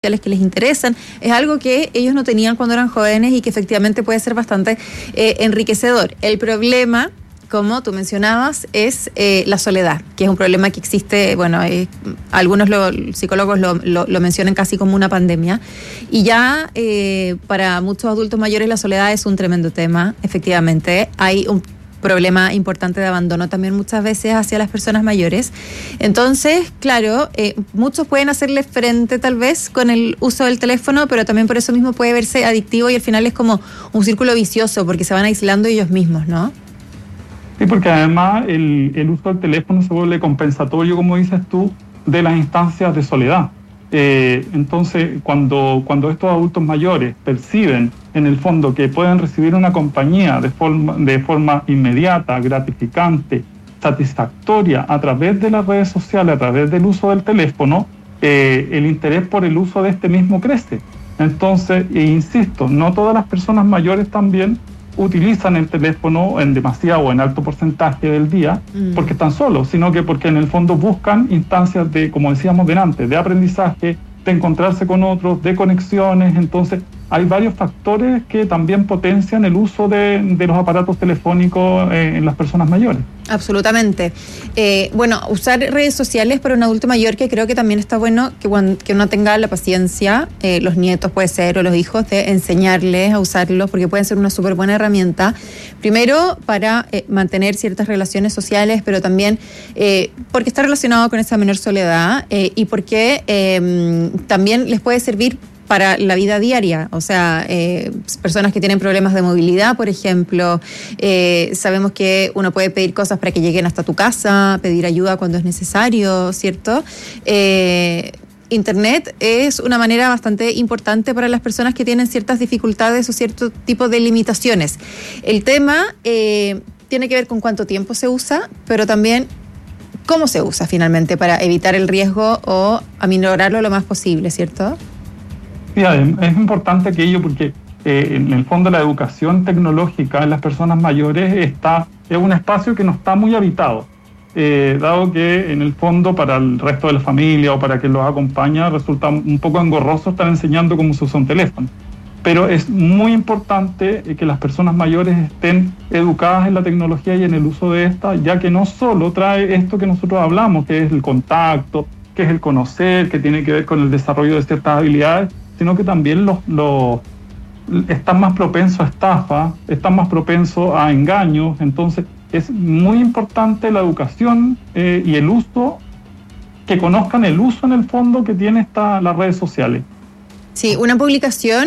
que les interesan, es algo que ellos no tenían cuando eran jóvenes y que efectivamente puede ser bastante enriquecedor. El problema, como tú mencionabas, es la soledad, que es un problema que existe, bueno, algunos psicólogos lo mencionan casi como una pandemia, y ya para muchos adultos mayores la soledad es un tremendo tema, efectivamente. Hay un problema importante de abandono también muchas veces hacia las personas mayores. Entonces, claro, muchos pueden hacerle frente tal vez con el uso del teléfono, pero también por eso mismo puede verse adictivo y al final es como un círculo vicioso porque se van aislando ellos mismos, ¿no? Sí, porque además el uso del teléfono se vuelve compensatorio, como dices tú, de las instancias de soledad. Entonces, cuando estos adultos mayores perciben, en el fondo, que pueden recibir una compañía de forma inmediata, gratificante, satisfactoria, a través de las redes sociales, a través del uso del teléfono, el interés por el uso de este mismo crece. Entonces, insisto, no todas las personas mayores también utilizan el teléfono en demasiado o en alto porcentaje del día porque están solos, sino que porque en el fondo buscan instancias de, como decíamos delante, de aprendizaje, de encontrarse con otros, de conexiones. Entonces hay varios factores que también potencian el uso de los aparatos telefónicos en las personas mayores. Absolutamente. Bueno, usar redes sociales para un adulto mayor, que creo que también está bueno que uno tenga la paciencia, los nietos puede ser, o los hijos, de enseñarles a usarlos, porque pueden ser una súper buena herramienta. Primero, para mantener ciertas relaciones sociales, pero también porque está relacionado con esa menor soledad y porque también les puede servir para la vida diaria, o sea, personas que tienen problemas de movilidad, por ejemplo, sabemos que uno puede pedir cosas para que lleguen hasta tu casa, pedir ayuda cuando es necesario, ¿cierto? Internet es una manera bastante importante para las personas que tienen ciertas dificultades o cierto tipo de limitaciones. El tema tiene que ver con cuánto tiempo se usa, pero también cómo se usa finalmente para evitar el riesgo o aminorarlo lo más posible, ¿cierto? Sí, es importante aquello porque en el fondo la educación tecnológica en las personas mayores es un espacio que no está muy habitado, dado que en el fondo para el resto de la familia o para quien los acompaña resulta un poco engorroso estar enseñando cómo se usa un teléfono. Pero es muy importante que las personas mayores estén educadas en la tecnología y en el uso de esta, ya que no solo trae esto que nosotros hablamos, que es el contacto, que es el conocer, que tiene que ver con el desarrollo de ciertas habilidades, sino que también están más propensos a estafa, están más propensos a engaños. Entonces es muy importante la educación y el uso, que conozcan el uso en el fondo que tiene las redes sociales. Sí, una publicación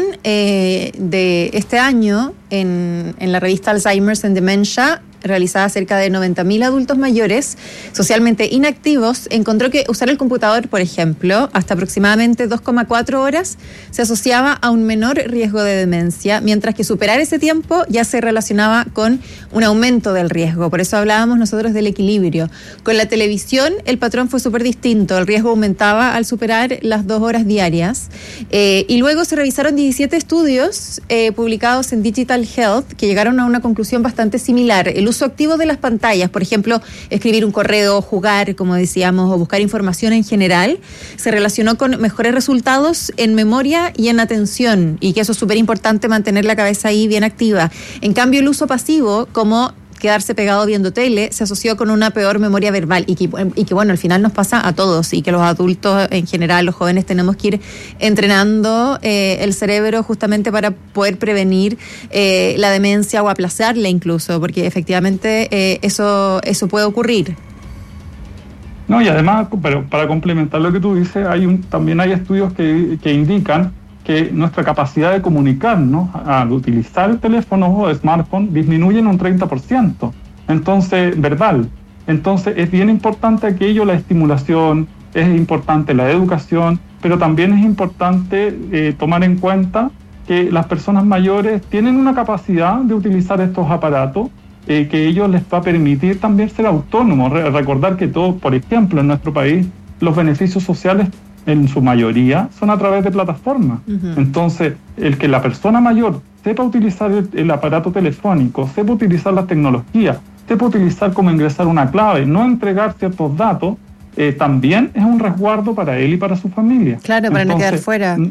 de este año en la revista Alzheimer's and Dementia, realizada a cerca de 90.000 adultos mayores socialmente inactivos, encontró que usar el computador, por ejemplo, hasta aproximadamente 2,4 horas se asociaba a un menor riesgo de demencia, mientras que superar ese tiempo ya se relacionaba con un aumento del riesgo. Por eso hablábamos nosotros del equilibrio. Con la televisión el patrón fue súper distinto, el riesgo aumentaba al superar las 2 horas diarias. Y luego se revisaron 17 estudios publicados en Digital Health que llegaron a una conclusión bastante similar. El uso activo de las pantallas, por ejemplo, escribir un correo, jugar, como decíamos, o buscar información en general, se relacionó con mejores resultados en memoria y en atención, y que eso es súper importante, mantener la cabeza ahí bien activa. En cambio, el uso pasivo, como quedarse pegado viendo tele, se asoció con una peor memoria verbal y que bueno, al final nos pasa a todos, y que los adultos en general, los jóvenes, tenemos que ir entrenando el cerebro justamente para poder prevenir la demencia o aplazarla incluso, porque efectivamente eso puede ocurrir. No, y además, pero para complementar lo que tú dices, también hay estudios que indican que nuestra capacidad de comunicarnos al utilizar el teléfono o el smartphone disminuye en un 30%, entonces, verbal. Entonces es bien importante aquello, la estimulación, es importante la educación, pero también es importante tomar en cuenta que las personas mayores tienen una capacidad de utilizar estos aparatos que ellos les va a permitir también ser autónomos. Recordar que todo, por ejemplo, en nuestro país, los beneficios sociales en su mayoría son a través de plataformas. Entonces, el que la persona mayor sepa utilizar el aparato telefónico, sepa utilizar las tecnologías, sepa utilizar cómo ingresar una clave, no entregar ciertos datos, también es un resguardo para él y para su familia. Claro, para no quedar fuera.